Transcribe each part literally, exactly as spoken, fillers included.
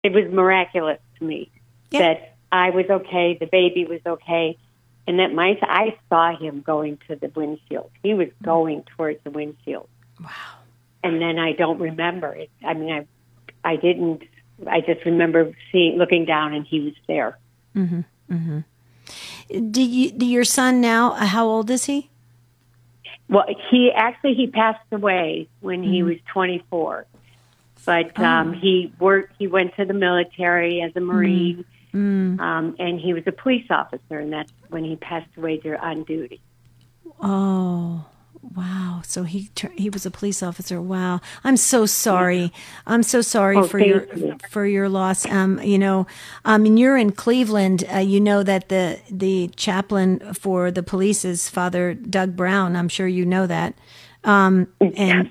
it was miraculous to me Yeah. that I was okay, the baby was okay, and that my I saw him going to the windshield. He was going towards the windshield. Wow. And then I don't remember it. I mean, I I didn't. I just remember seeing, looking down, and he was there. Mm-hmm. Mm-hmm. Do you? Do your son now? uh, How old is he? Well, he actually he passed away when he Mhm. was twenty-four, but Oh. um, he worked. He went to the military as a Marine, Mm. um, and he was a police officer, and that's when he passed away dur- on duty. Oh, wow. So he tur- he was a police officer. Wow. I'm so sorry. I'm so sorry Oh, for thank your you. for your loss. Um, you know, um, and you're in Cleveland. Uh, you know that the the chaplain for the police is Father Doug Brown. I'm sure you know that. Um, and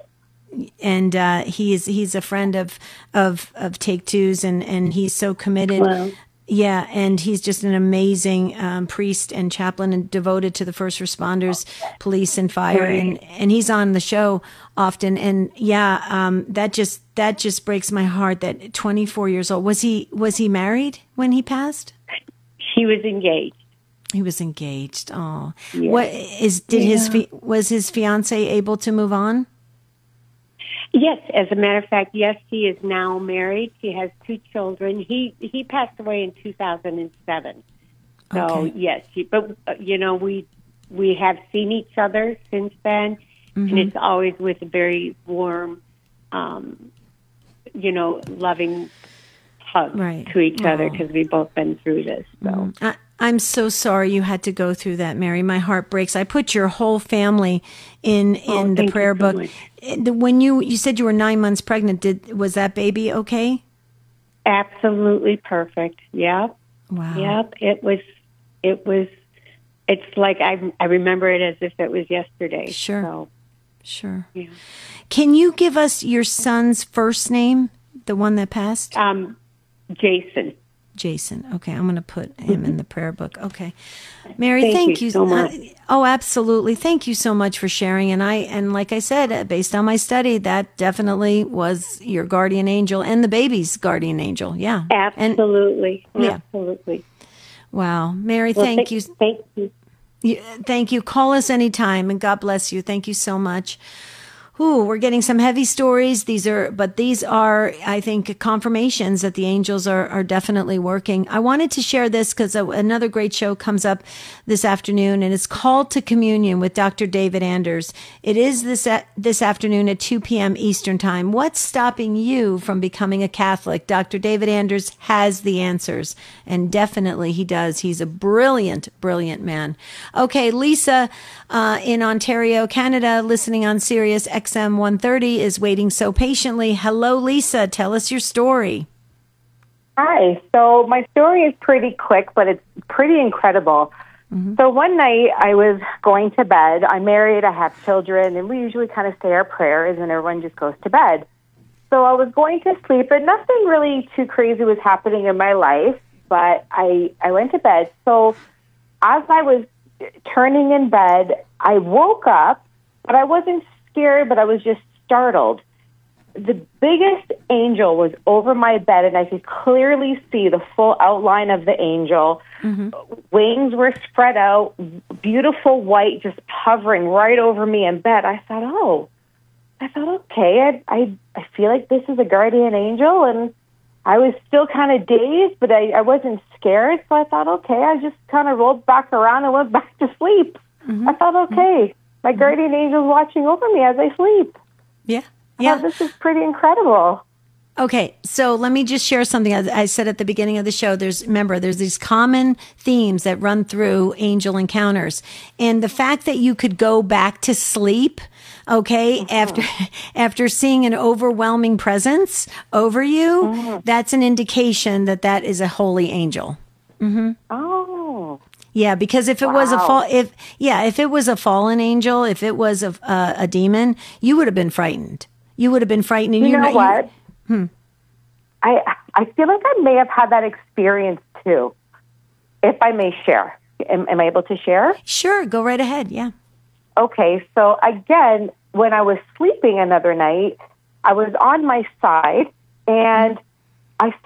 and uh, he's he's a friend of of of Take Two's, and and he's so committed. Well, Yeah, and he's just an amazing um, priest and chaplain and devoted to the first responders, police and fire, Right. and and he's on the show often. And yeah, um, that just that just breaks my heart. That twenty-four years old, was he was he married when he passed? he was engaged. He was engaged. Oh, Yeah. what is did his fi- was his fiance able to move on? Yes, as a matter of fact, yes, he is now married. He has two children. He he passed away in two thousand seven. So Okay. yes, he, but uh, you know we we have seen each other since then, Mm-hmm. and it's always with a very warm, um, you know, loving hug Right. to each other Aw. because we've both been through this. So I, I'm so sorry you had to go through that, Mary. My heart breaks. I put your whole family in in Oh, the thank you prayer so book. much. And when you you said you were nine months pregnant, did was that baby okay? absolutely perfect. Yep. Wow. Yep, it was. It was. It's like I I remember it as if it was yesterday. Sure. So, Sure. yeah. Can you give us your son's first name, the one that passed? Um, Jason. Jason. Okay, I'm going to put him in the prayer book. Okay, Mary, Thank thank you you so much. uh, oh, absolutely. Thank you so much for sharing. And I and like I said, uh, based on my study, that definitely was your guardian angel and the baby's guardian angel. Yeah. And Absolutely. Yeah. Absolutely. wow, Mary, Well, thank th- you. Thank you. You- Thank you. Call us anytime, and God bless you. Thank you so much. Ooh, we're getting some heavy stories. These are, but these are, I think, confirmations that the angels are, are definitely working. I wanted to share this because another great show comes up this afternoon, and it's Called to Communion with Doctor David Anders. It is this a- this afternoon at two p.m. Eastern Time. What's stopping you from becoming a Catholic? Doctor David Anders has the answers, and definitely he does. He's a brilliant, brilliant man. Okay, Lisa uh, in Ontario, Canada, listening on Sirius X M one thirty is waiting so patiently. Hello, Lisa. Tell us your story. Hi. So my story is pretty quick, but it's pretty incredible. So one night I was going to bed. I'm married, I have children, and we usually kind of say our prayers and everyone just goes to bed. So I was going to sleep, and nothing really too crazy was happening in my life, but I, I went to bed. So as I was turning in bed, I woke up, but I wasn't scared, but I was just startled. The biggest angel was over my bed, and I could clearly see the full outline of the angel. Mm-hmm. Wings were spread out, beautiful white, just hovering right over me in bed. I thought, oh, I thought, okay, I, I, I feel like this is a guardian angel, and I was still kind of dazed, but I, I wasn't scared, so I thought, okay, I just kind of rolled back around and went back to sleep. Mm-hmm. I thought, okay, my guardian angel's watching over me as I sleep. Yeah. I Yeah. thought, this is pretty incredible. Okay, so let me just share something. As I said at the beginning of the show, there's, remember, there's these common themes that run through angel encounters. And the fact that you could go back to sleep, okay, after after seeing an overwhelming presence over you, that's an indication that that is a holy angel. Oh, Yeah, because if it was a Wow. fall, if yeah, if it was a fallen angel, if it was a uh, a demon, you would have been frightened. You would have been frightened. And you know know- what? I I feel like I may have had that experience too. If I may share, am, am I able to share? Sure, go right ahead. Yeah. Okay, so again, when I was sleeping another night, I was on my side, and I